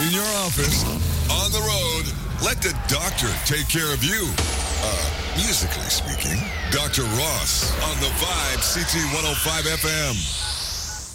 in your office, on the road. Let the doctor take care of you. Musically speaking, Dr. Ross on the Vibe CT 105 FM.